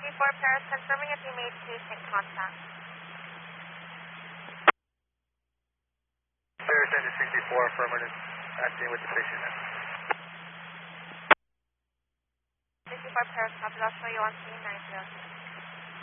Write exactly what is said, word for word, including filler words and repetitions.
sixty-four Paris, confirming if you made patient contact. Paris engine sixty-four, affirmative, acting with the patient now. sixty-four Paris, copy, I'll show you on scene nine zero.